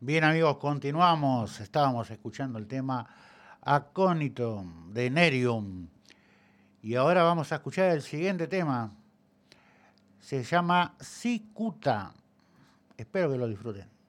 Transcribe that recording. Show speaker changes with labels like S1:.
S1: Bien amigos, continuamos. Estábamos escuchando el tema Acónito de Nerium. Y ahora vamos a escuchar el siguiente tema. Se llama Cicuta. Espero que lo disfruten.